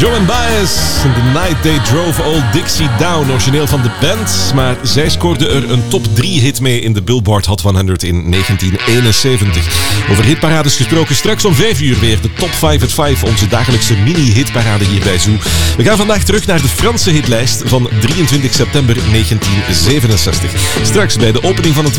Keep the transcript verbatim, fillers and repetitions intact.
Joan Baez, The Night They Drove Old Dixie Down, origineel van de band. Maar zij scoorde er een top drie hit mee in de Billboard Hot honderd in negentien eenenzeventig. Over hitparades gesproken, straks om vijf uur weer de Top vijf at vijf, onze dagelijkse mini-hitparade hier bij Zoo. We gaan vandaag terug naar de Franse hitlijst van drieëntwintig september negentien zevenenzestig. Straks bij de opening van het